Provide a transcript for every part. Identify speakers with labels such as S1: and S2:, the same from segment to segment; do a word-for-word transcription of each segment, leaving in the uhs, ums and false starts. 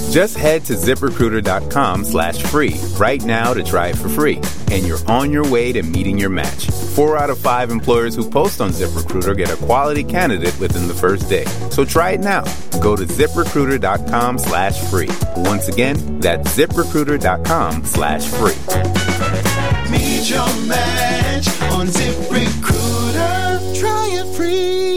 S1: Just head to ZipRecruiter.com slash free right now to try it for free. And you're on your way to meeting your match. Four out of five employers who post on ZipRecruiter get a quality candidate within the first day. So try it now. Go to ZipRecruiter.com slash free. Once again, that's ZipRecruiter.com slash free.
S2: Meet your match on ZipRecruiter. Try it free.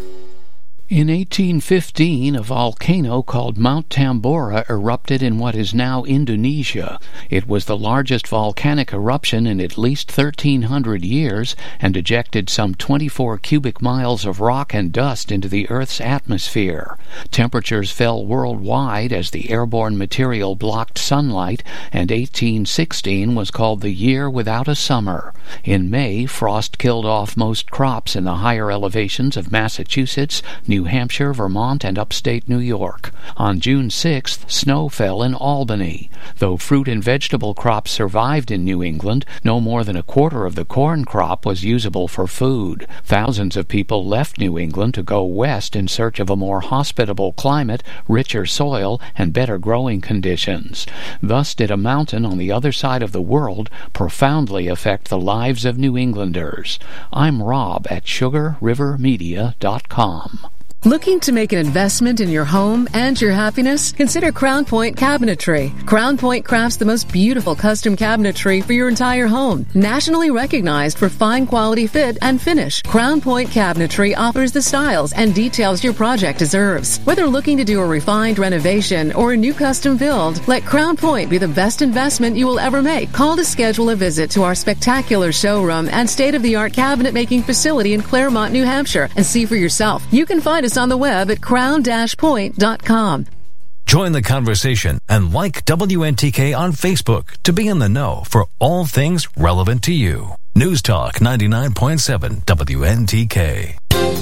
S3: In eighteen fifteen, a volcano called Mount Tambora erupted in what is now Indonesia. It was the largest volcanic eruption in at least thirteen hundred years and ejected some twenty-four cubic miles of rock and dust into the Earth's atmosphere. Temperatures fell worldwide as the airborne material blocked sunlight, and eighteen sixteen was called the year without a summer. In May, frost killed off most crops in the higher elevations of Massachusetts, New Hampshire, Vermont, and upstate New York. On June sixth, snow fell in Albany. Though fruit and vegetable crops survived in New England, no more than a quarter of the corn crop was usable for food. Thousands of people left New England to go west in search of a more hospitable climate, richer soil, and better growing conditions. Thus did a mountain on the other side of the world profoundly affect the lives of New Englanders. I'm Rob at sugar river media dot com.
S4: Looking to make an investment in your home and your happiness? Consider Crown Point Cabinetry. Crown Point crafts the most beautiful custom cabinetry for your entire home. Nationally recognized for fine quality fit and finish, Crown Point Cabinetry offers the styles and details your project deserves. Whether looking to do a refined renovation or a new custom build, let Crown Point be the best investment you will ever make. Call to schedule a visit to our spectacular showroom and state-of-the-art cabinet making facility in Claremont, New Hampshire, and see for yourself. You can find us on the web at crown dash point dot com.
S5: Join the conversation and like W N T K on Facebook to be in the know for all things relevant to you. News Talk ninety-nine point seven W N T K.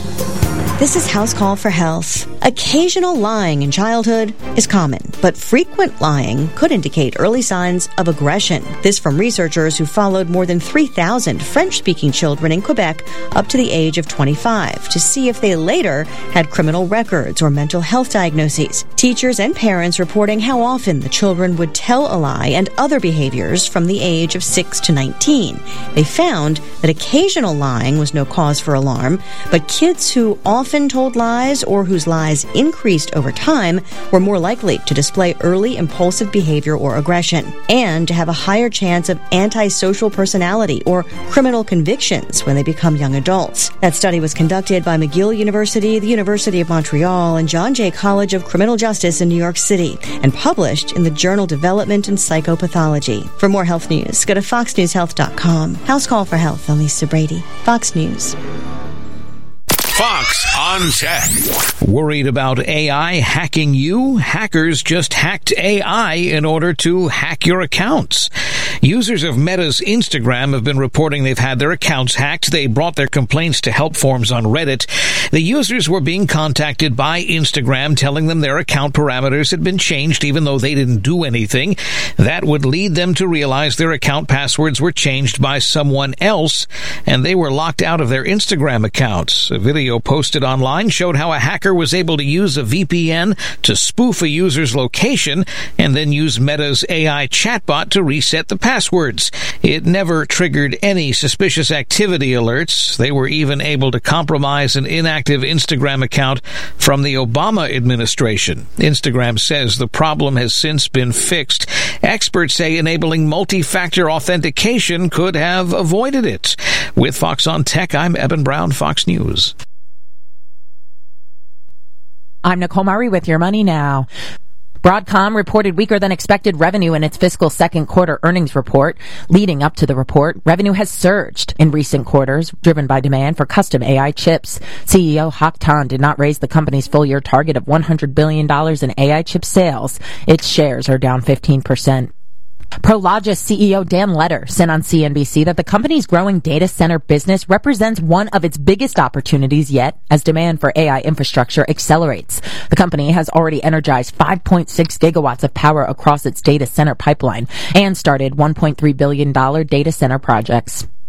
S6: This is House Call for Health. Occasional lying in childhood is common, but frequent lying could indicate early signs of aggression. This from researchers who followed more than three thousand French-speaking children in Quebec up to the age of twenty-five to see if they later had criminal records or mental health diagnoses. Teachers and parents reporting how often the children would tell a lie and other behaviors from the age of six to nineteen. They found that occasional lying was no cause for alarm, but kids who often often told lies or whose lies increased over time were more likely to display early impulsive behavior or aggression and to have a higher chance of antisocial personality or criminal convictions when they become young adults. That study was conducted by McGill University, the University of Montreal, and John Jay College of Criminal Justice in New York City and published in the journal Development and Psychopathology. For more health news, go to fox news health dot com. House Call for Health, I'm Lisa Brady. Fox News.
S7: Fox on Tech.
S8: Worried about A I hacking you? Hackers just hacked A I in order to hack your accounts. Users of Meta's Instagram have been reporting they've had their accounts hacked. They brought their complaints to help forums on Reddit. The users were being contacted by Instagram telling them their account parameters had been changed even though they didn't do anything. That would lead them to realize their account passwords were changed by someone else and they were locked out of their Instagram accounts. A video posted online showed how a hacker was able to use a V P N to spoof a user's location and then use Meta's A I chatbot to reset the passwords. It never triggered any suspicious activity alerts. They were even able to compromise an inactive Instagram account from the Obama administration. Instagram says the problem has since been fixed. Experts say enabling multi-factor authentication could have avoided it. With Fox on Tech, I'm Eben Brown, Fox News.
S9: I'm Nicole Murray with Your Money Now. Broadcom reported weaker than expected revenue in its fiscal second quarter earnings report. Leading up to the report, revenue has surged in recent quarters, driven by demand for custom A I chips. C E O Hock Tan did not raise the company's full-year target of one hundred billion dollars in A I chip sales. Its shares are down fifteen percent. Prologis C E O Dan Leder said on C N B C that the company's growing data center business represents one of its biggest opportunities yet as demand for A I infrastructure accelerates. The company has already energized five point six gigawatts of power across its data center pipeline and started one point three billion dollars data center projects.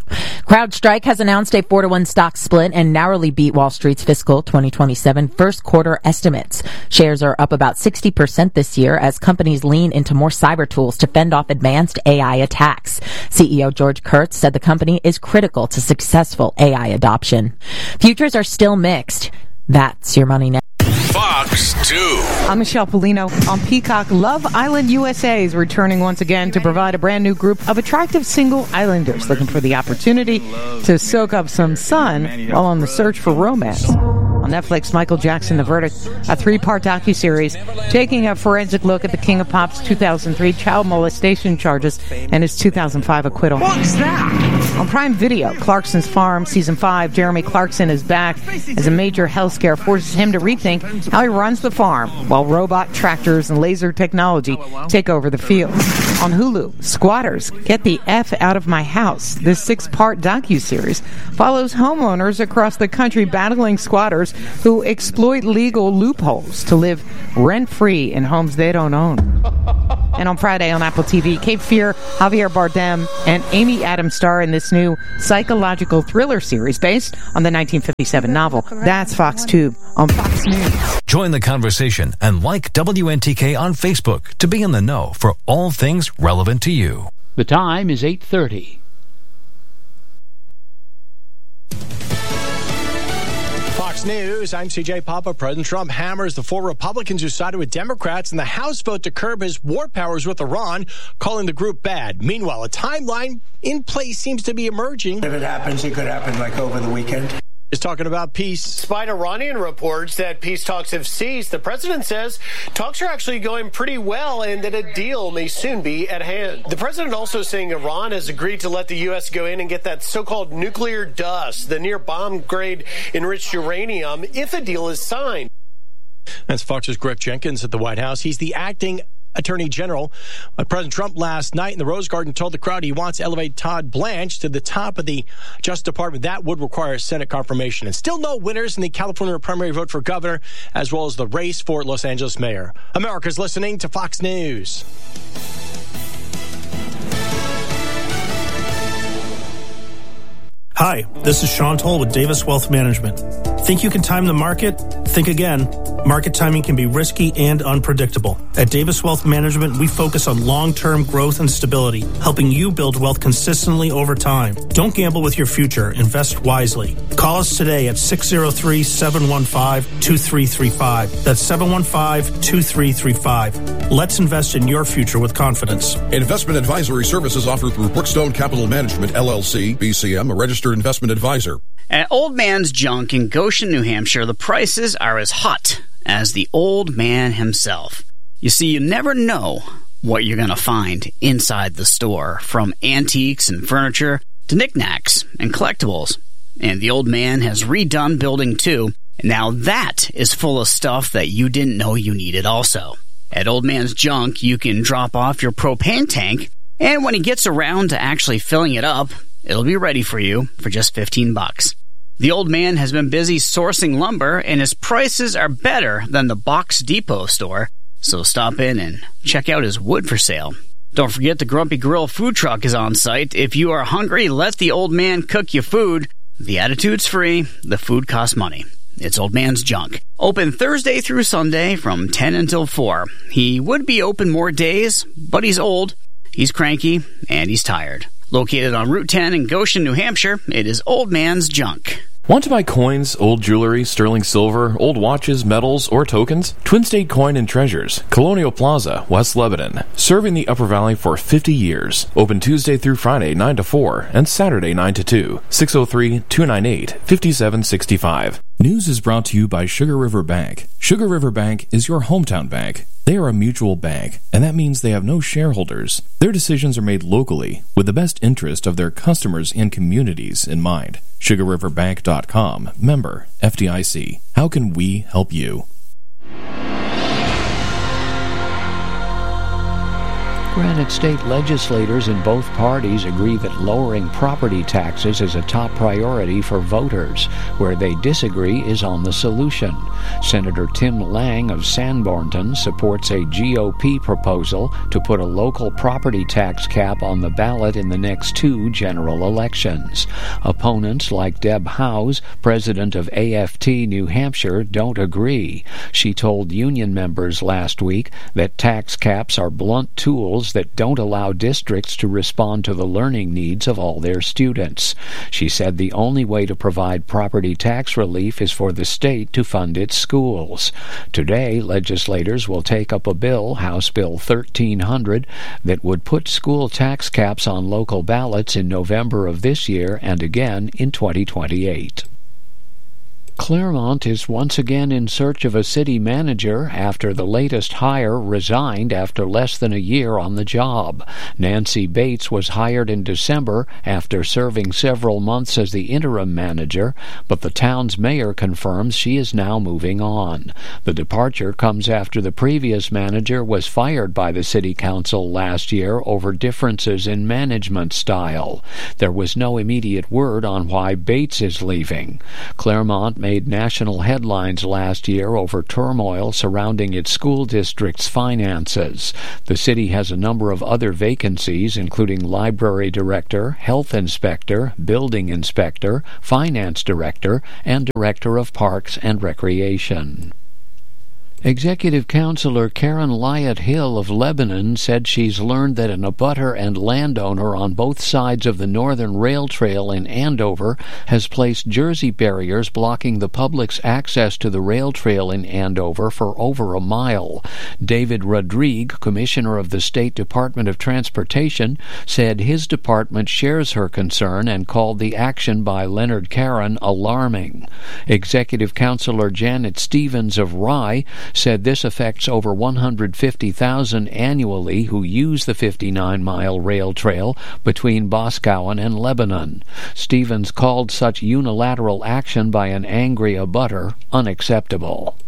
S9: CrowdStrike has announced a four to one stock split and narrowly beat Wall Street's fiscal twenty twenty-seven first quarter estimates. Shares are up about sixty percent this year as companies lean into more cyber tools to fend off advanced A I attacks. C E O George Kurtz said the company is critical to successful A I adoption. Futures are still mixed. That's your money now.
S7: Fox two.
S10: I'm Michelle Polino. On Peacock, Love Island U S A is returning once again to provide a brand new group of attractive single islanders looking for the opportunity to soak up some sun while on the search for romance. On Netflix, Michael Jackson, The Verdict, a three-part docuseries taking a forensic look at the King of Pop's two thousand three child molestation charges and his two thousand five acquittal.
S2: What's that?
S10: On Prime Video, Clarkson's Farm, Season five, Jeremy Clarkson is back as a major health scare forces him to rethink how he runs the farm while robot tractors and laser technology take over the field. On Hulu, Squatters, Get the F Out of My House. This six-part docuseries follows homeowners across the country battling squatters who exploit legal loopholes to live rent-free in homes they don't own. And on Friday on Apple T V, Cape Fear, Javier Bardem, and Amy Adams star in this new psychological thriller series based on the nineteen fifty-seven novel. That's Fox two on Fox News.
S5: Join the conversation and like W N T K on Facebook to be in the know for all things relevant to you.
S3: The time is eight thirty.
S11: Fox News, I'm C J Papa. President Trump hammers the four Republicans who sided with Democrats in the House vote to curb his war powers with Iran, calling the group bad. Meanwhile, a timeline in place seems to be emerging.
S12: If it happens, it could happen like over the weekend.
S11: Is talking about peace.
S13: Despite Iranian reports that peace talks have ceased, the president says talks are actually going pretty well and that a deal may soon be at hand. The president also saying Iran has agreed to let the U S go in and get that so-called nuclear dust, the near bomb-grade enriched uranium, if a deal is signed.
S11: That's Fox's Griff Jenkins at the White House. He's the acting Attorney General. But President Trump last night in the Rose Garden told the crowd he wants to elevate Todd Blanche to the top of the Justice Department. That would require Senate confirmation. And still no winners in the California primary vote for governor, as well as the race for Los Angeles mayor. America's listening to Fox News.
S14: Hi, this is Sean Toll with Davis Wealth Management. Think you can time the market? Think again. Market timing can be risky and unpredictable. At Davis Wealth Management, we focus on long-term growth and stability, helping you build wealth consistently over time. Don't gamble with your future. Invest wisely. Call us today at six oh three, seven one five, two three three five. That's seven one five, two three three five. Let's invest in your future with confidence.
S15: Investment advisory services offered through Brookstone Capital Management, L L C, B C M, a registered investment advisor.
S16: At Old Man's Junk in Goshen, New Hampshire, the prices are as hot as the old man himself. You see, you never know what you're going to find inside the store, from antiques and furniture to knickknacks and collectibles. And the old man has redone Building two, and now that is full of stuff that you didn't know you needed also. At Old Man's Junk, you can drop off your propane tank, and when he gets around to actually filling it up, it'll be ready for you for just fifteen bucks. The old man has been busy sourcing lumber, and his prices are better than the Box Depot store, so stop in and check out his wood for sale. Don't forget the Grumpy Grill food truck is on site. If you are hungry, let the old man cook you food. The attitude's free, the food costs money. It's Old Man's Junk. Open Thursday through Sunday from ten until four. He would be open more days, but he's old, he's cranky, and he's tired. Located on Route ten in Goshen, New Hampshire, it is Old Man's Junk.
S17: Want to buy coins, old jewelry, sterling silver, old watches, medals, or tokens? Twin State Coin and Treasures, Colonial Plaza, West Lebanon. Serving the Upper Valley for fifty years. Open Tuesday through Friday, nine to four, and Saturday, nine to two. six oh three, two nine eight, five seven six five. News is brought to you by Sugar River Bank. Sugar River Bank is your hometown bank. They are a mutual bank, and that means they have no shareholders. Their decisions are made locally with the best interest of their customers and communities in mind. sugar river bank dot com. Member F D I C. How can we help you?
S3: Democratic state legislators in both parties agree that lowering property taxes is a top priority for voters. Where they disagree is on the solution. Senator Tim Lang of Sanbornton supports a G O P proposal to put a local property tax cap on the ballot in the next two general elections. Opponents like Deb Howes, president of A F T New Hampshire, don't agree. She told union members last week that tax caps are blunt tools that don't allow districts to respond to the learning needs of all their students. She said the only way to provide property tax relief is for the state to fund its schools. Today, legislators will take up a bill, House Bill thirteen hundred, that would put school tax caps on local ballots in November of this year and again in twenty twenty-eight. Claremont is once again in search of a city manager after the latest hire resigned after less than a year on the job. Nancy Bates was hired in December after serving several months as the interim manager, but the town's mayor confirms she is now moving on. The departure comes after the previous manager was fired by the city council last year over differences in management style. There was no immediate word on why Bates is leaving. Claremont made national headlines last year over turmoil surrounding its school district's finances. The city has a number of other vacancies, including library director, health inspector, building inspector, finance director, and director of parks and recreation. Executive Councilor Karen Lyot Hill of Lebanon said she's learned that an abutter and landowner on both sides of the Northern Rail Trail in Andover has placed Jersey barriers blocking the public's access to the rail trail in Andover for over a mile. David Rodrigue, Commissioner of the State Department of Transportation, said his department shares her concern and called the action by Leonard Caron alarming. Executive Councilor Janet Stevens of Rye said this affects over one hundred fifty thousand annually who use the fifty-nine mile rail trail between Boscawen and Lebanon. Stevens called such unilateral action by an angry abutter unacceptable.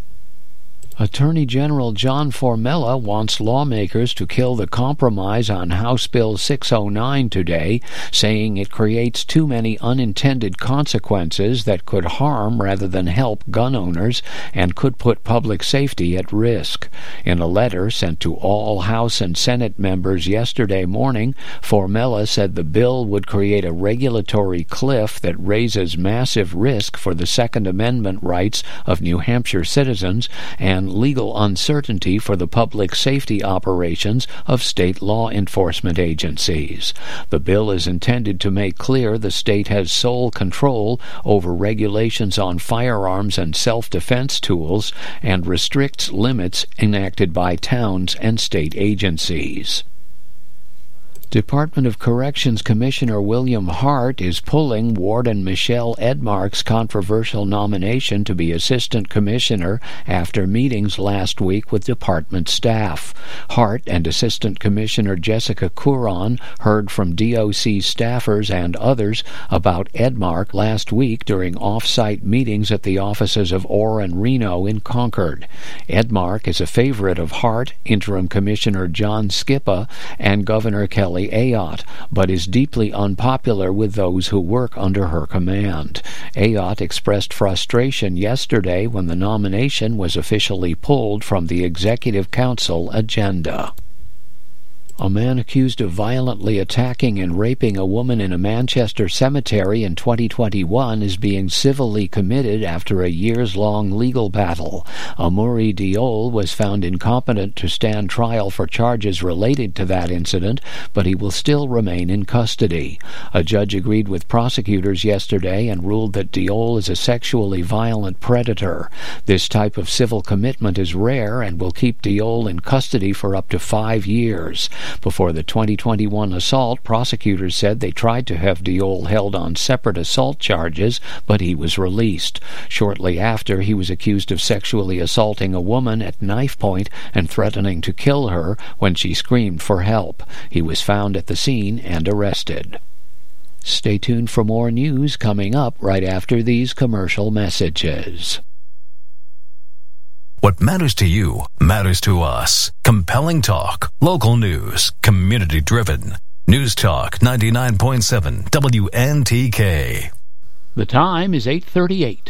S3: Attorney General John Formella wants lawmakers to kill the compromise on House Bill six oh nine today, saying it creates too many unintended consequences that could harm rather than help gun owners and could put public safety at risk. In a letter sent to all House and Senate members yesterday morning, Formella said the bill would create a regulatory cliff that raises massive risk for the Second Amendment rights of New Hampshire citizens and legal uncertainty for the public safety operations of state law enforcement agencies. The bill is intended to make clear the state has sole control over regulations on firearms and self-defense tools and restricts limits enacted by towns and state agencies. Department of Corrections Commissioner William Hart is pulling Warden Michelle Edmark's controversial nomination to be Assistant Commissioner after meetings last week with department staff. Hart and Assistant Commissioner Jessica Couron heard from D O C staffers and others about Edmark last week during off-site meetings at the offices of Orr and Reno in Concord. Edmark is a favorite of Hart, Interim Commissioner John Skippa, and Governor Kelly Ayotte, but is deeply unpopular with those who work under her command. Ayotte expressed frustration yesterday when the nomination was officially pulled from the Executive Council agenda. A man accused of violently attacking and raping a woman in a Manchester cemetery in twenty twenty-one is being civilly committed after a years-long legal battle. Amaury Diol was found incompetent to stand trial for charges related to that incident, but he will still remain in custody. A judge agreed with prosecutors yesterday and ruled that Diol is a sexually violent predator. This type of civil commitment is rare and will keep Diol in custody for up to five years. Before the twenty twenty-one assault, prosecutors said they tried to have Diol held on separate assault charges, but he was released. Shortly after, he was accused of sexually assaulting a woman at knife point and threatening to kill her when she screamed for help. He was found at the scene and arrested. Stay tuned for more news coming up right after these commercial messages.
S5: What matters to you matters to us. Compelling talk, local news, community driven. News Talk ninety-nine point seven W N T K.
S3: The time is eight thirty-eight.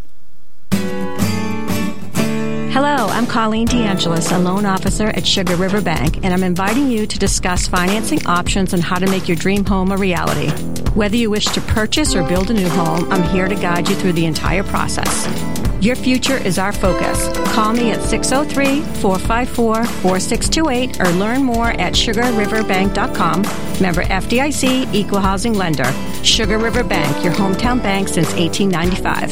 S18: Hello, I'm Colleen DeAngelis, a loan officer at Sugar River Bank, and I'm inviting you to discuss financing options and how to make your dream home a reality. Whether you wish to purchase or build a new home, I'm here to guide you through the entire process. Your future is our focus. Call me at six oh three, four five four, four six two eight or learn more at sugar river bank dot com. Member F D I C, Equal Housing Lender. Sugar River Bank, your hometown bank since eighteen ninety-five.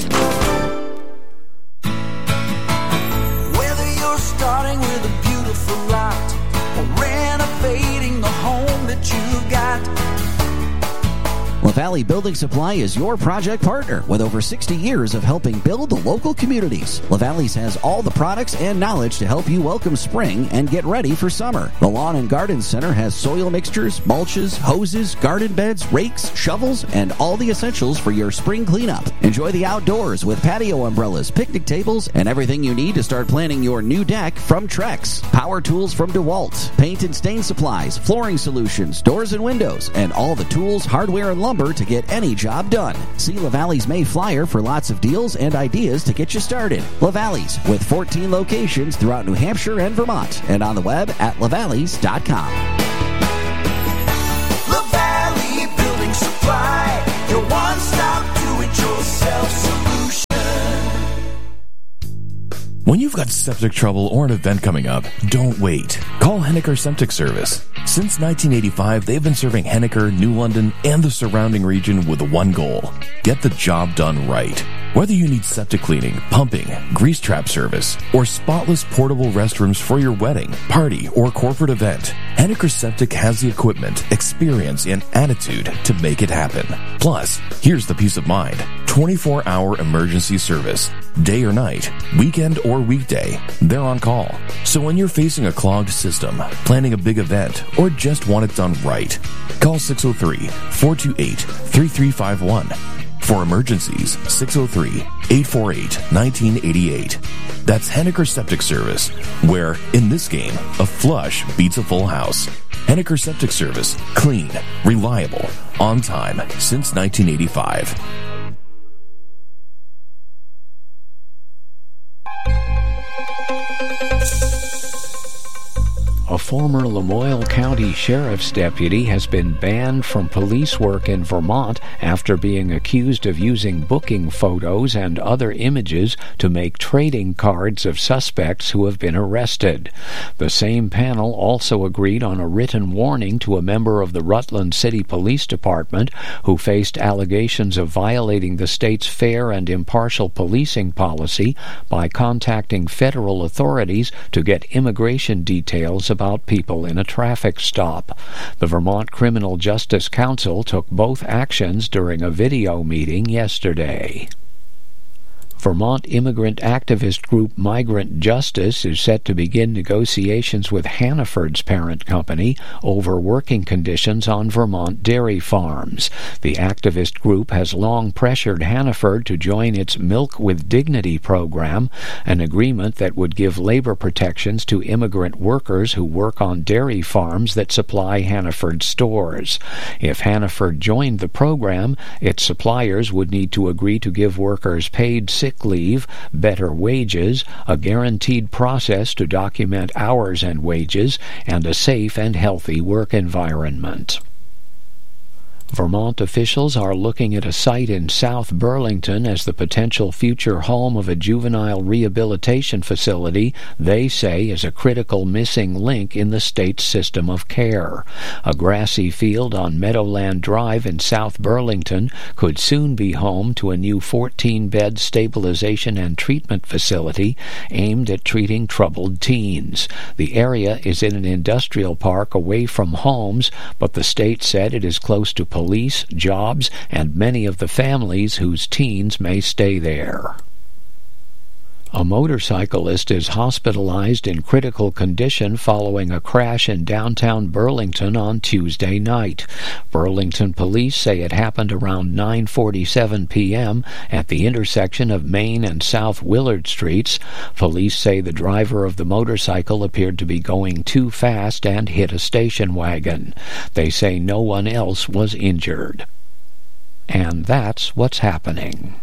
S2: Starting with a beautiful lot or renovating the home that you got.
S19: LaValley Building Supply is your project partner with over sixty years of helping build the local communities. LaValley's has all the products and knowledge to help you welcome spring and get ready for summer. The Lawn and Garden Center has soil mixtures, mulches, hoses, garden beds, rakes, shovels, and all the essentials for your spring cleanup. Enjoy the outdoors with patio umbrellas, picnic tables, and everything you need to start planning your new deck from Trex. Power tools from DeWalt, paint and stain supplies, flooring solutions, doors and windows, and all the tools, hardware, and lumber to get any job done. See LaValley's May Flyer for lots of deals and ideas to get you started. LaValley's with fourteen locations throughout New Hampshire and Vermont, and on the web at lavalleys dot com.
S2: LaValley Building Supply, your one-stop do-it-yourself solution.
S17: When you've got septic trouble or an event coming up, don't wait. Call Henniker Septic Service. Since nineteen eighty-five, they've been serving Henniker, New London, and the surrounding region with one goal: get the job done right. Whether you need septic cleaning, pumping, grease trap service, or spotless portable restrooms for your wedding, party, or corporate event, Henniker Septic has the equipment, experience, and attitude to make it happen. Plus, here's the peace of mind: twenty-four hour emergency service. Day or night, weekend or weekday, they're on call. So when you're facing a clogged system, planning a big event, or just want it done right, call six oh three, four two eight, three three five one. For emergencies, six oh three, eight four eight, one nine eight eight. That's Henniker Septic Service, where, in this game, a flush beats a full house. Henniker Septic Service. Clean, reliable, on time, since nineteen eighty-five.
S3: A former Lamoille County Sheriff's deputy has been banned from police work in Vermont after being accused of using booking photos and other images to make trading cards of suspects who have been arrested. The same panel also agreed on a written warning to a member of the Rutland City Police Department who faced allegations of violating the state's fair and impartial policing policy by contacting federal authorities to get immigration details about about people in a traffic stop. The Vermont Criminal Justice Council took both actions during a video meeting yesterday. Vermont immigrant activist group Migrant Justice is set to begin negotiations with Hannaford's parent company over working conditions on Vermont dairy farms. The activist group has long pressured Hannaford to join its Milk with Dignity program, an agreement that would give labor protections to immigrant workers who work on dairy farms that supply Hannaford stores. If Hannaford joined the program, its suppliers would need to agree to give workers paid sick leave, better wages, a guaranteed process to document hours and wages, and a safe and healthy work environment. Vermont officials are looking at a site in South Burlington as the potential future home of a juvenile rehabilitation facility they say is a critical missing link in the state's system of care. A grassy field on Meadowland Drive in South Burlington could soon be home to a new fourteen-bed stabilization and treatment facility aimed at treating troubled teens. The area is in an industrial park away from homes, but the state said it is close to police, jobs, and many of the families whose teens may stay there. A motorcyclist is hospitalized in critical condition following a crash in downtown Burlington on Tuesday night. Burlington police say it happened around nine forty-seven p.m. at the intersection of Main and South Willard Streets. Police say the driver of the motorcycle appeared to be going too fast and hit a station wagon. They say no one else was injured. And that's what's happening.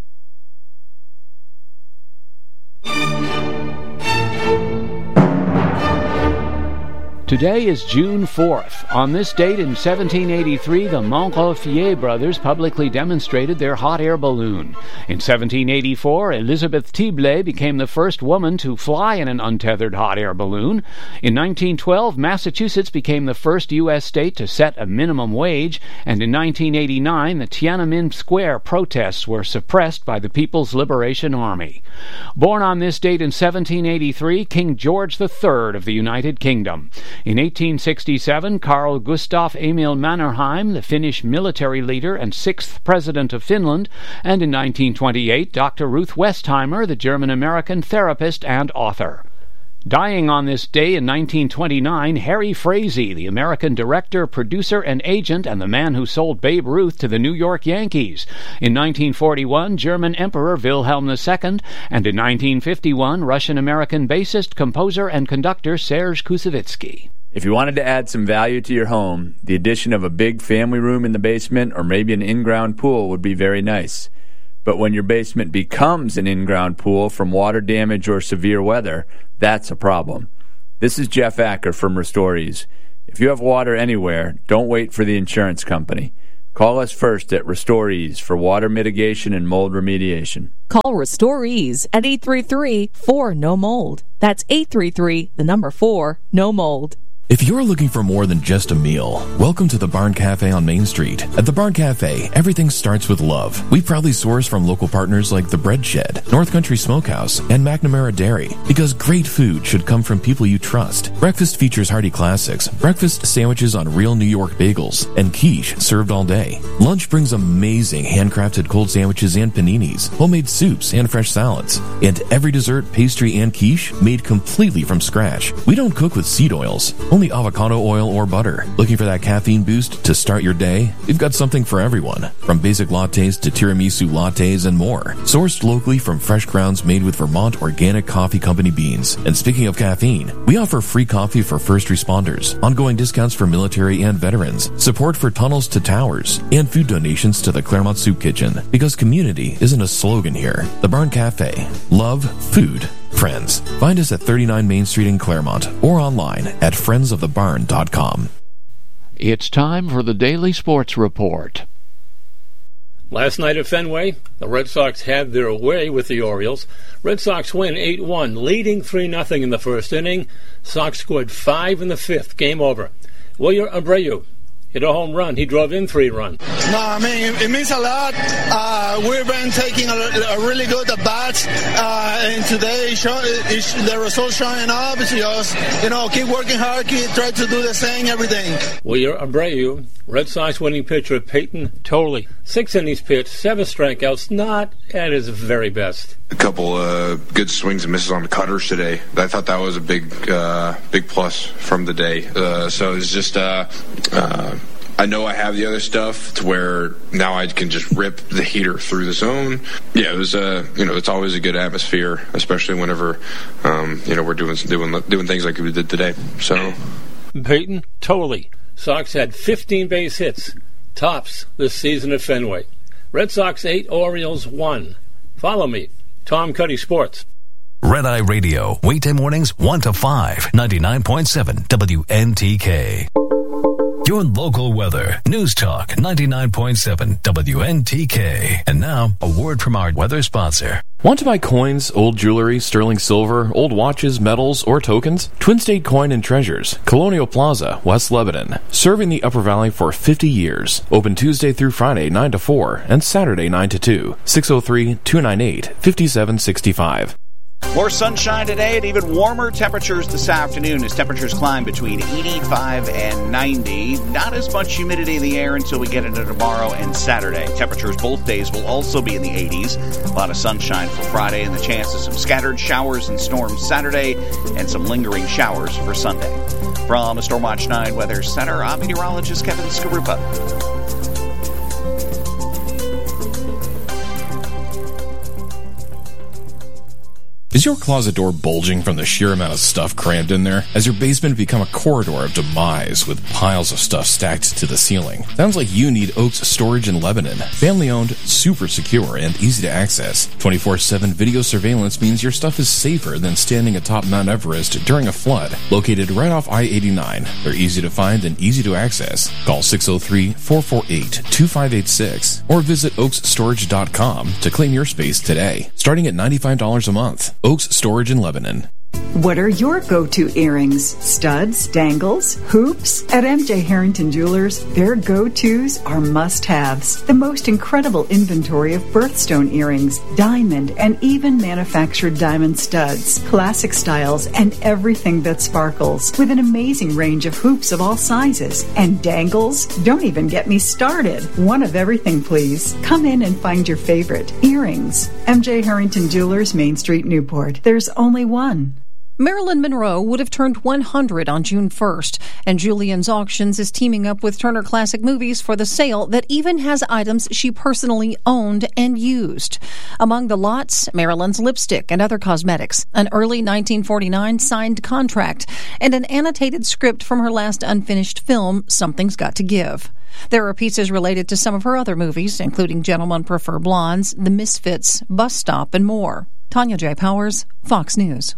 S3: Today is June fourth. On this date in seventeen eighty-three, the Montgolfier brothers publicly demonstrated their hot air balloon. In seventeen eighty-four, Elizabeth Tiblet became the first woman to fly in an untethered hot air balloon. In nineteen twelve, Massachusetts became the first U S state to set a minimum wage, and in nineteen eighty-nine, the Tiananmen Square protests were suppressed by the People's Liberation Army. Born on this date in seventeen eighty-three, King George the Third of the United Kingdom. In eighteen sixty-seven, Carl Gustaf Emil Mannerheim, the Finnish military leader and sixth president of Finland, and in nineteen twenty-eight, Doctor Ruth Westheimer, the German-American therapist and author. Dying on this day in nineteen twenty-nine, Harry Frazee, the American director, producer, and agent, and the man who sold Babe Ruth to the New York Yankees. In nineteen forty-one, German Emperor Wilhelm the Second, and in nineteen fifty-one, Russian-American bassist, composer, and conductor Serge Koussevitzky.
S20: If you wanted to add some value to your home, the addition of a big family room in the basement or maybe an in-ground pool would be very nice. But when your basement becomes an in-ground pool from water damage or severe weather, that's a problem. This is Jeff Acker from Restorees. If you have water anywhere, don't wait for the insurance company. Call us first at Restorees for water mitigation and mold remediation.
S21: Call Restorees at eight three three, four, N O mold. That's eight three three, the number four, no mold.
S5: If you're looking for more than just a meal, welcome to the Barn Cafe on Main Street. At the Barn Cafe, everything starts with love. We proudly source from local partners like The Bread Shed, North Country Smokehouse, and McNamara Dairy, because great food should come from people you trust. Breakfast features hearty classics, breakfast sandwiches on real New York bagels, and quiche served all day. Lunch brings amazing handcrafted cold sandwiches and paninis, homemade soups and fresh salads, and every dessert, pastry, and quiche made completely from scratch. We don't cook with seed oils, only avocado oil or butter. Looking for that caffeine boost to start your day? We've got something for everyone, from basic lattes to tiramisu lattes and more. Sourced locally from fresh grounds made with Vermont Organic Coffee Company beans. And speaking of caffeine, we offer free coffee for first responders, ongoing discounts for military and veterans, support for tunnels to towers, and food donations to the Claremont Soup Kitchen. Because community isn't a slogan here. The Barn Cafe. Love, food, friends. Find us at thirty-nine Main Street in Claremont or online at friends of the barn dot com.
S3: It's time for the Daily Sports Report.
S22: Last night at Fenway, the Red Sox had their way with the Orioles. Red Sox win eight one, leading three nothing in the first inning. Sox scored five in the fifth. Game over. Wilyer Abreu hit a home run. He drove in three runs.
S23: No, I mean, it, it means a lot. Uh, we've been taking a, a really good at-bats, uh, and today show, it, the results showing up. It's just, you know, keep working hard, keep, try to do the same, everything.
S22: Wilyer Abreu, Red Sox winning pitcher Peyton Toley. Six innings pitched, seven strikeouts, not at his very best.
S24: A couple uh, good swings and misses on the cutters today. I thought that was a big, uh, big plus from the day. Uh, so it's just, uh, uh, I know I have the other stuff to where now I can just rip the heater through the zone. Yeah, it was, uh, you know, it's always a good atmosphere, especially whenever, um, you know, we're doing doing doing things like we did today. So,
S22: Peyton Toley. Sox had fifteen base hits, tops this season at Fenway. Red Sox eight, Orioles one. Follow me, Tom Cuddy Sports.
S5: Red Eye Radio, weekday mornings one to five, ninety-nine point seven W N T K. Your local weather. News Talk ninety-nine point seven W N T K. And now, a word from our weather sponsor.
S17: Want to buy coins, old jewelry, sterling silver, old watches, metals, or tokens? Twin State Coin and Treasures, Colonial Plaza, West Lebanon. Serving the Upper Valley for fifty years. Open Tuesday through Friday, nine to four, and Saturday, nine to two. six oh three, two nine eight, five seven six five.
S1: More sunshine today and even warmer temperatures this afternoon as temperatures climb between eighty-five and ninety. Not as much humidity in the air until we get into tomorrow and Saturday. Temperatures both days will also be in the eighties. A lot of sunshine for Friday and the chance of some scattered showers and storms Saturday and some lingering showers for Sunday. From the Stormwatch nine Weather Center, I'm meteorologist Kevin Skarupa.
S5: Is your closet door bulging from the sheer amount of stuff crammed in there? Has your basement become a corridor of demise with piles of stuff stacked to the ceiling? Sounds like you need Oaks Storage in Lebanon. Family-owned, super secure, and easy to access. twenty-four seven video surveillance means your stuff is safer than standing atop Mount Everest during a flood. Located right off I eighty-nine, they're easy to find and easy to access. Call six oh three, four four eight, two five eight six or visit oaks storage dot com to claim your space today, starting at ninety-five dollars a month. Oaks Storage in Lebanon.
S4: What are your go-to earrings? Studs, dangles, hoops? At M J Harrington Jewelers, their go-tos are must-haves. The most incredible inventory of birthstone earrings, diamond, and even manufactured diamond studs, classic styles, and everything that sparkles. With an amazing range of hoops of all sizes. And dangles? Don't even get me started. One of everything, please. Come in and find your favorite. Earrings. M J Harrington Jewelers, Main Street, Newport. There's only one.
S6: Marilyn Monroe would have turned one hundred on June first, and Julian's Auctions is teaming up with Turner Classic Movies for the sale that even has items she personally owned and used. Among the lots, Marilyn's lipstick and other cosmetics, an early nineteen forty-nine signed contract, and an annotated script from her last unfinished film, Something's Got to Give. There are pieces related to some of her other movies, including Gentlemen Prefer Blondes, The Misfits, Bus Stop, and more. Tanya J. Powers, Fox News.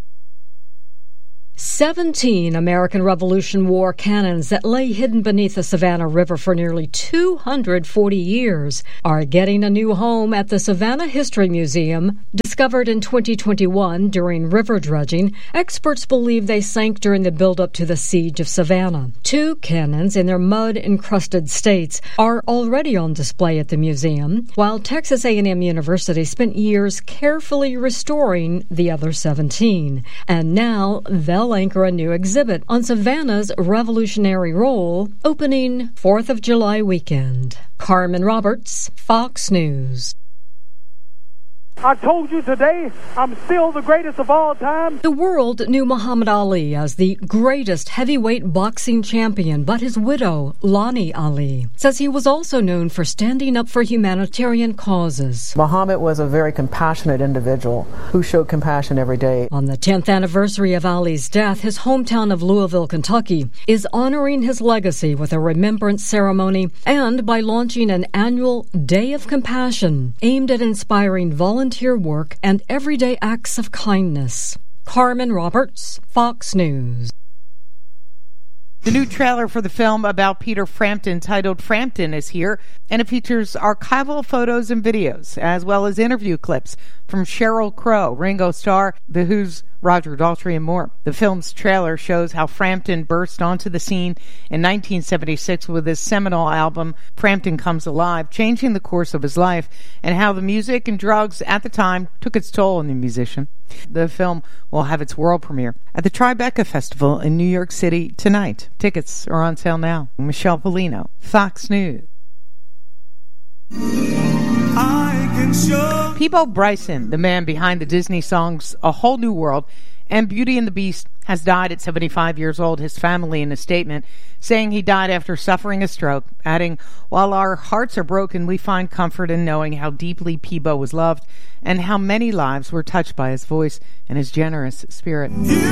S8: Seventeen American Revolution War cannons that lay hidden beneath the Savannah River for nearly two hundred forty years are getting a new home at the Savannah History Museum. Discovered in twenty twenty-one during river dredging, experts believe they sank during the buildup to the Siege of Savannah. Two cannons in their mud-encrusted states are already on display at the museum, while Texas A and M University spent years carefully restoring the other seventeen. And now they'll anchor a new exhibit on Savannah's revolutionary role, opening fourth of July weekend. Carmen Roberts, Fox News.
S25: I told you today, I'm still the greatest of all time.
S8: The world knew Muhammad Ali as the greatest heavyweight boxing champion, but his widow, Lonnie Ali, says he was also known for standing up for humanitarian causes.
S26: Muhammad was a very compassionate individual who showed compassion every day.
S8: On the tenth anniversary of Ali's death, his hometown of Louisville, Kentucky, is honoring his legacy with a remembrance ceremony and by launching an annual Day of Compassion aimed at inspiring volunteers volunteer work and everyday acts of kindness. Carmen Roberts, Fox News.
S10: The new trailer for the film about Peter Frampton, titled Frampton, is here, and it features archival photos and videos, as well as interview clips from Sheryl Crow, Ringo Starr, The Who's Roger Daltrey, and more. The film's trailer shows how Frampton burst onto the scene in nineteen seventy-six with his seminal album, Frampton Comes Alive, changing the course of his life, and how the music and drugs at the time took its toll on the musician. The film will have its world premiere at the Tribeca Festival in New York City tonight. Tickets are on sale now. Michelle Polino, Fox News. Peabo Bryson, the man behind the Disney songs A Whole New World and Beauty and the Beast, has died at seventy-five years old, his family in a statement saying he died after suffering a stroke, adding, "While our hearts are broken, we find comfort in knowing how deeply Peabo was loved and how many lives were touched by his voice and his generous spirit."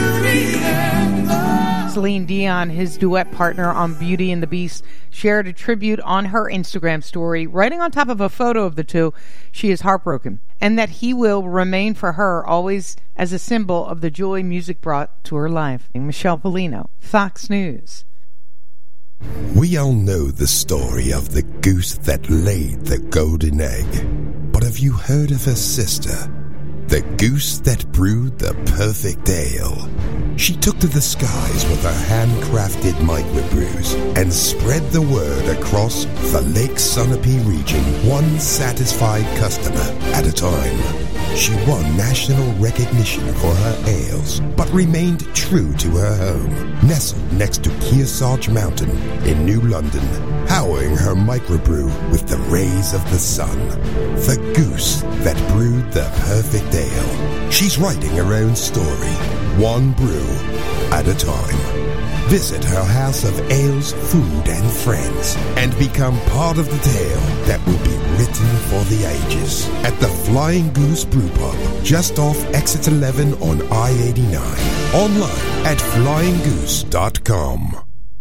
S10: Celine Dion, his duet partner on Beauty and the Beast, shared a tribute on her Instagram story, writing on top of a photo of the two, she is heartbroken, and that he will remain for her always as a symbol of the joy music brought to her life. Michelle Polino, Fox News.
S27: We all know the story of the goose that laid the golden egg. But have you heard of her sister? The goose that brewed the perfect ale. She took to the skies with her handcrafted microbrews and spread the word across the Lake Sunapee region, one satisfied customer at a time. She won national recognition for her ales, but remained true to her home, nestled next to Kearsarge Mountain in New London, powering her microbrew with the rays of the sun. The goose that brewed the perfect ale. She's writing her own story, one brew at a time. Visit her house of ales, food, and friends, and become part of the tale that will be written for the ages at the Flying Goose Brew Pub, just off Exit eleven on I eighty-nine. Online at flying goose dot com.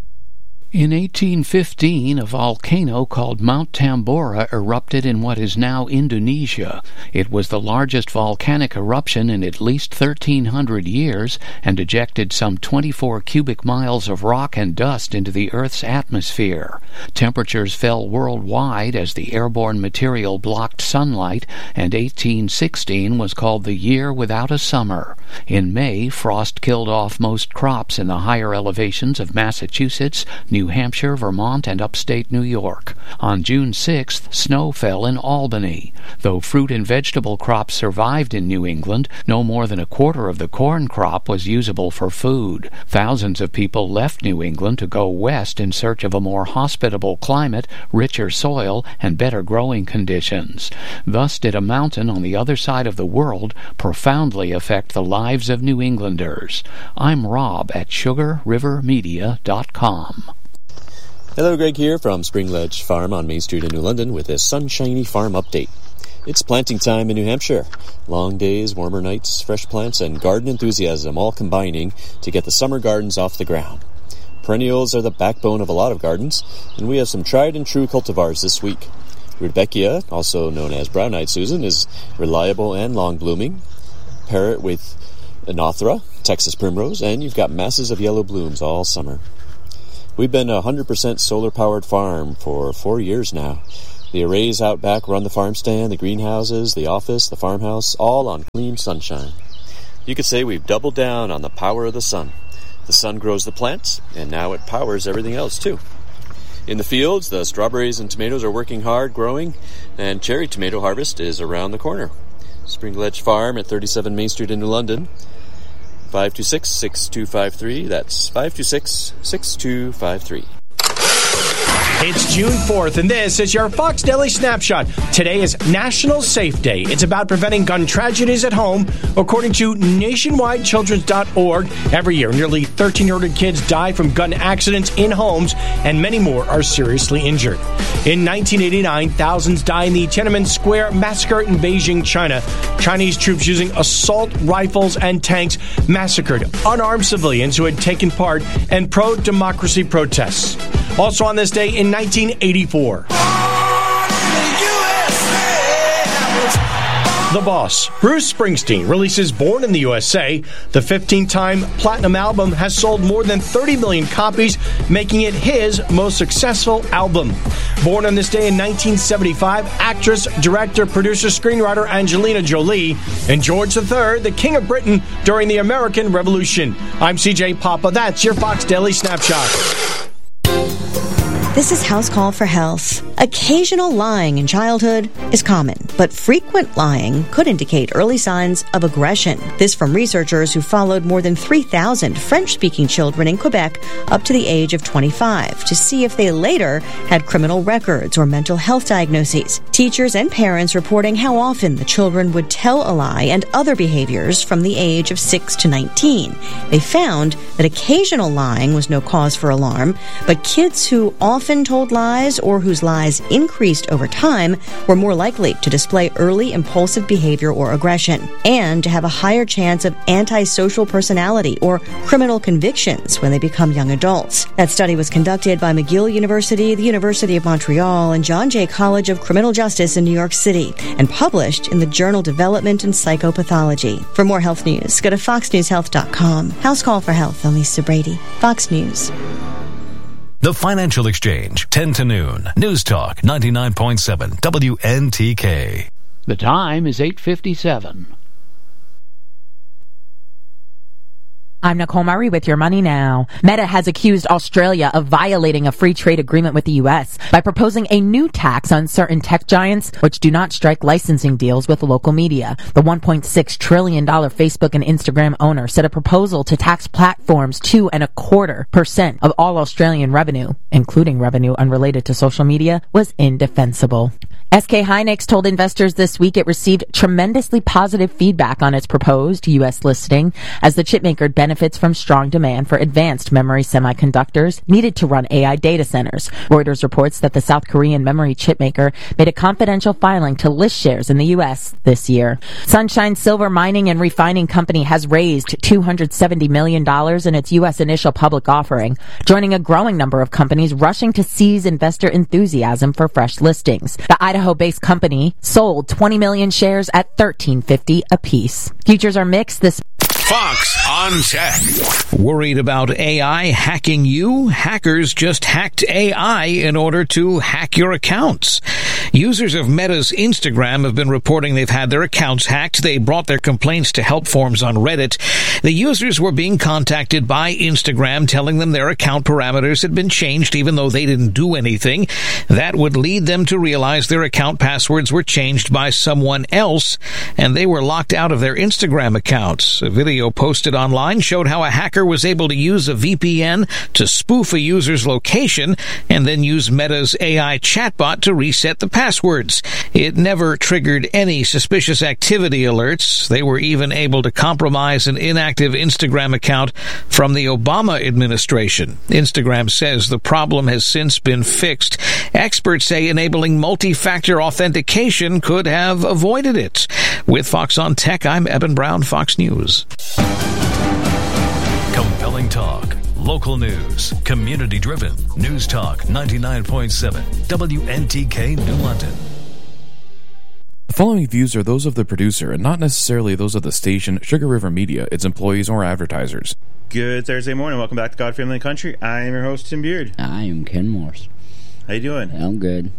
S3: In eighteen fifteen, a volcano called Mount Tambora erupted in what is now Indonesia. It was the largest volcanic eruption in at least thirteen hundred years and ejected some twenty-four cubic miles of rock and dust into the Earth's atmosphere. Temperatures fell worldwide as the airborne material blocked sunlight, and eighteen sixteen was called the year without a summer. In May, frost killed off most crops in the higher elevations of Massachusetts, New Hampshire, Vermont, and upstate New York. On June sixth, snow fell in Albany. Though fruit and vegetable crops survived in New England, no more than a quarter of the corn crop was usable for food. Thousands of people left New England to go west in search of a more hospitable climate, richer soil, and better growing conditions. Thus did a mountain on the other side of the world profoundly affect the lives of New Englanders. I'm Rob at sugar river media dot com.
S7: Hello, Greg here from Spring Ledge Farm on Main Street in New London with a sunshiny farm update. It's planting time in New Hampshire. Long days, warmer nights, fresh plants, and garden enthusiasm all combining to get the summer gardens off the ground. Perennials are the backbone of a lot of gardens, and we have some tried and true cultivars this week. Rudbeckia, also known as brown-eyed Susan, is reliable and long-blooming. Pair it with Anothera, Texas primrose, and you've got masses of yellow blooms all summer. We've been a one hundred percent solar-powered farm for four years now. The arrays out back run the farm stand, the greenhouses, the office, the farmhouse, all on clean sunshine. You could say we've doubled down on the power of the sun. The sun grows the plants, and now it powers everything else, too. In the fields, the strawberries and tomatoes are working hard, growing, and cherry tomato harvest is around the corner. Spring Ledge Farm at thirty-seven Main Street in New London. five two six, six two five three. That's five two six, six two five three.
S9: It's June fourth, and this is your Fox Daily Snapshot. Today is National Safe Day. It's about preventing gun tragedies at home. According to nationwide children's dot org, every year nearly thirteen hundred kids die from gun accidents in homes, and many more are seriously injured. In nineteen eighty-nine, thousands died in the Tiananmen Square massacre in Beijing, China. Chinese troops using assault rifles and tanks massacred unarmed civilians who had taken part in pro-democracy protests. Also on this day in nineteen eighty-four. The Boss, Bruce Springsteen, releases Born in the U S A. The fifteen-time platinum album has sold more than thirty million copies, making it his most successful album. Born on this day in nineteen seventy-five, actress, director, producer, screenwriter Angelina Jolie, and George the Third, the King of Britain during the American Revolution. I'm C J Papa. That's your Fox Daily Snapshot.
S11: This is House Call for Health. Occasional lying in childhood is common, but frequent lying could indicate early signs of aggression. This from researchers who followed more than three thousand French-speaking children in Quebec up to the age of twenty-five to see if they later had criminal records or mental health diagnoses. Teachers and parents reporting how often the children would tell a lie and other behaviors from the age of six to nineteen. They found that occasional lying was no cause for alarm, but kids who often told lies or whose lies increased over time were more likely to display early impulsive behavior or aggression and to have a higher chance of antisocial personality or criminal convictions when they become young adults. That study was conducted by McGill University, the University of Montreal, and John Jay College of Criminal Justice in New York City and published in the journal Development and Psychopathology. For more health news, go to fox news health dot com. House Call for Health, I'm Lisa Brady. Fox News.
S12: The Financial Exchange, ten to noon. News Talk, ninety-nine point seven, W N T K.
S3: The time is eight fifty-seven.
S10: I'm Nicole Murray with Your Money Now. Meta has accused Australia of violating a free trade agreement with the U S by proposing a new tax on certain tech giants which do not strike licensing deals with local media. The one point six trillion dollars Facebook and Instagram owner said a proposal to tax platforms two and a quarter percent of all Australian revenue, including revenue unrelated to social media, was indefensible. S K Hynix told investors this week it received tremendously positive feedback on its proposed U S listing as the chipmaker benefits from strong demand for advanced memory semiconductors needed to run A I data centers. Reuters reports that the South Korean memory chipmaker made a confidential filing to list shares in the U S this year. Sunshine Silver Mining and Refining Company has raised two hundred seventy million dollars in its U S initial public offering, joining a growing number of companies rushing to seize investor enthusiasm for fresh listings. The Idaho-based company sold twenty million shares at thirteen fifty apiece. Futures are mixed this
S2: Fox on Tech. Worried about A I hacking you? Hackers just hacked A I in order to hack your accounts. Users of Meta's Instagram have been reporting they've had their accounts hacked. They brought their complaints to help forums on Reddit. The users were being contacted by Instagram telling them their account parameters had been changed even though they didn't do anything. That would lead them to realize their account passwords were changed by someone else and they were locked out of their Instagram accounts. A video posted online showed how a hacker was able to use a V P N to spoof a user's location and then use Meta's A I chatbot to reset the passwords. It never triggered any suspicious activity alerts. They were even able to compromise an inactive Instagram account from the Obama administration. Instagram says the problem has since been fixed. Experts say enabling multi-factor authentication could have avoided it. With Fox on Tech, I'm Eben Brown, Fox News.
S12: Compelling talk, local news, community-driven. News Talk ninety-nine point seven, W N T K New London.
S5: The following views are those of the producer and not necessarily those of the station, Sugar River Media, its employees, or advertisers.
S13: Good Thursday morning. Welcome back to God, Family, and Country. I am your host, Tim Beard.
S14: I am Ken Morse.
S13: How you doing?
S14: I'm good.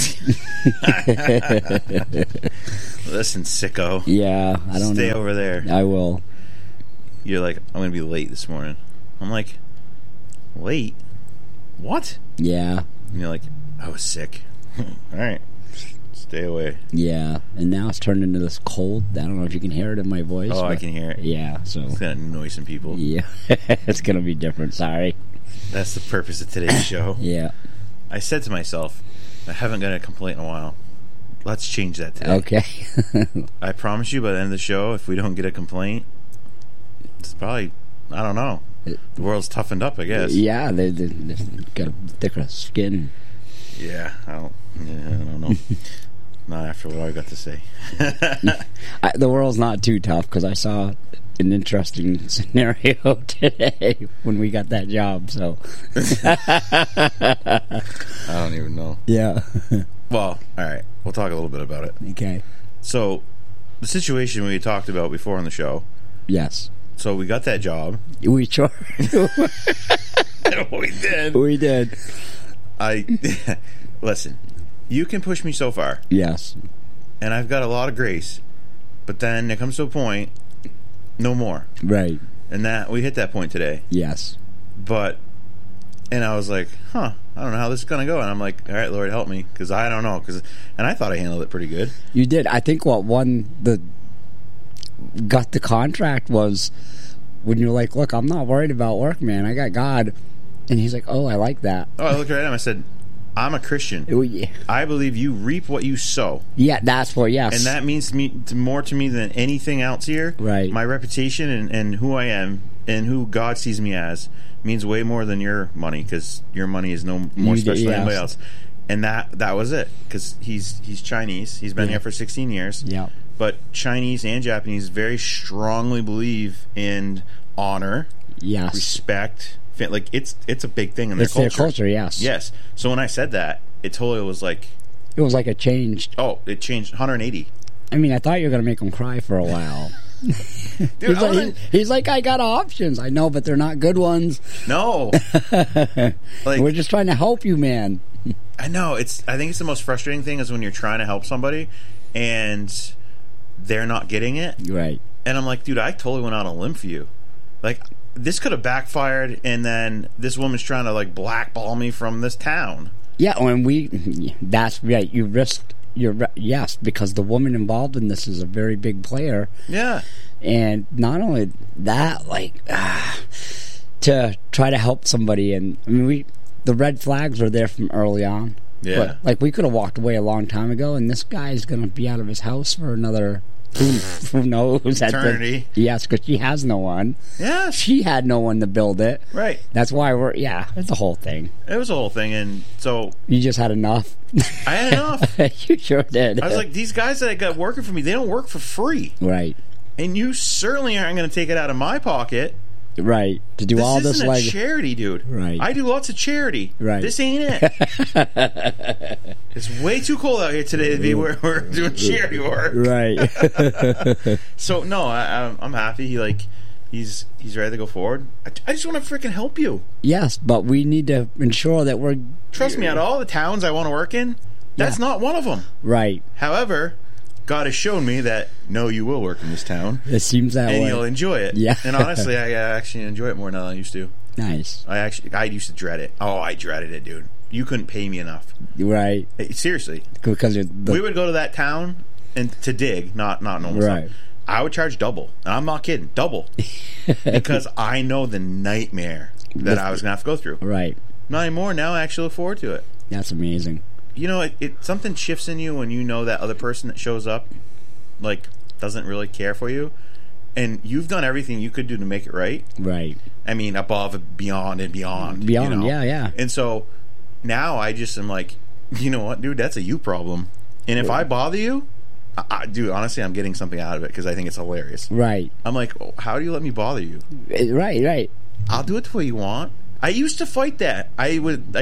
S13: Listen, sicko.
S14: Yeah, I don't
S13: Stay
S14: know.
S13: over there.
S14: I will.
S13: You're like, I'm going to be late this morning. I'm like, late? What?
S14: Yeah.
S13: And you're like, I was sick. All right. Stay away.
S14: Yeah, and now it's turned into this cold. I don't know if you can hear it in my voice.
S13: Oh, I can hear it.
S14: Yeah, so
S13: it's going to annoy some people.
S14: Yeah, it's going to be different. Sorry.
S13: That's the purpose of today's show.
S14: Yeah.
S13: I said to myself, I haven't got a complaint in a while. Let's change that today.
S14: Okay.
S13: I promise you by the end of the show, if we don't get a complaint, it's probably, I don't know. The world's toughened up, I guess.
S14: Yeah, they, they, they've got a thicker skin.
S13: Yeah, I don't, yeah, I don't know. Not after what I got to say.
S14: I, the world's not too tough because I saw an interesting scenario today when we got that job. So
S13: I don't even know.
S14: Yeah.
S13: Well, all right. We'll talk a little bit about it.
S14: Okay.
S13: So the situation we talked about before on the show.
S14: Yes.
S13: So we got that job.
S14: We sure.
S13: we did.
S14: We did.
S13: I listen. You can push me so far.
S14: Yes.
S13: And I've got a lot of grace. But then it comes to a point, no more.
S14: Right.
S13: And that we hit that point today.
S14: Yes.
S13: But, and I was like, huh, I don't know how this is going to go. And I'm like, all right, Lord, help me. Because I don't know. Cause, and I thought I handled it pretty good.
S14: You did. I think what one, the, got the contract was when you're like, look, I'm not worried about work, man. I got God. And he's like, oh, I like that.
S13: Oh, I looked right at him. I said, I'm a Christian.
S14: Oh, yeah.
S13: I believe you reap what you sow.
S14: Yeah, that's what, yes.
S13: And that means to me, to more to me than anything else here.
S14: Right.
S13: My reputation and, and who I am and who God sees me as means way more than your money, because your money is no more
S14: You
S13: special
S14: did,
S13: than
S14: yes.
S13: anybody else. And that that was it, because he's he's Chinese. He's been
S14: Yeah.
S13: here for sixteen years.
S14: Yeah.
S13: But Chinese and Japanese very strongly believe in honor,
S14: yes,
S13: respect. Like it's it's a big thing in their
S14: It's
S13: culture.
S14: their culture, yes.
S13: Yes. So when I said that, it totally was like,
S14: it was like it changed.
S13: Oh, it changed one hundred eighty.
S14: I mean, I thought you were going to make him cry for a while.
S13: Dude,
S14: he's,
S13: I
S14: like,
S13: wanna-
S14: he- he's like, I got options. I know, but they're not good ones.
S13: No. Like,
S14: we're just trying to help you, man.
S13: I know. It's. I think it's the most frustrating thing is when you're trying to help somebody and they're not getting it.
S14: Right.
S13: And I'm like, dude, I totally went out on a limb for you. Like, this could have backfired, and then this woman's trying to like blackball me from this town.
S14: Yeah, when we, that's right. You risked your yes, because the woman involved in this is a very big player.
S13: Yeah,
S14: and not only that, like ah, to try to help somebody, and I mean, we the red flags were there from early on.
S13: Yeah,
S14: but, like we could have walked away a long time ago, and this guy's going to be out of his house for another. Who, who knows?
S13: Eternity.
S14: The, yes, because she has no one.
S13: Yeah.
S14: She had no one to build it.
S13: Right.
S14: That's why we're, yeah, it's a whole thing.
S13: It was a whole thing, and so...
S14: You just had enough?
S13: I had enough.
S14: You sure did.
S13: I was like, these guys that I got working for me, they don't work for free.
S14: Right.
S13: And you certainly aren't going to take it out of my pocket.
S14: Right. To do
S13: this
S14: all this
S13: isn't
S14: like
S13: a charity, dude.
S14: Right.
S13: I do lots of charity.
S14: Right.
S13: This ain't it. It's way too cold out here today to be where we're doing charity work.
S14: Right.
S13: So no, I, I'm happy. He like he's he's ready to go forward. I, I just want to freaking help you.
S14: Yes, but we need to ensure that we're.
S13: Trust me, out of all the towns I want to work in, that's yeah. not one of them.
S14: Right.
S13: However, God has shown me that, no, you will work in this town.
S14: It seems that
S13: and
S14: way.
S13: And you'll enjoy it.
S14: Yeah.
S13: And honestly, I uh, actually enjoy it more than I used to.
S14: Nice.
S13: I actually, I used to dread it. Oh, I dreaded it, dude. You couldn't pay me enough.
S14: Right.
S13: Hey, seriously.
S14: Because the,
S13: we would go to that town and to dig, not not normal
S14: right.
S13: stuff. I would charge double. And I'm not kidding. Double. Because I know the nightmare that I was going to have to go through.
S14: Right.
S13: Not anymore. Now I actually look forward to it.
S14: That's amazing.
S13: You know, it, it something shifts in you when you know that other person that shows up like doesn't really care for you, and you've done everything you could do to make it right.
S14: Right.
S13: I mean, above, beyond, and beyond.
S14: Beyond,
S13: you know?
S14: yeah, yeah.
S13: And so now I just am like, you know what, dude, that's a you problem. And if yeah. I bother you, I, I, dude, honestly, I'm getting something out of it because I think it's hilarious.
S14: Right.
S13: I'm like, oh, how do you let me bother you?
S14: Right, right.
S13: I'll do it the way you want. I used to fight that. I would. I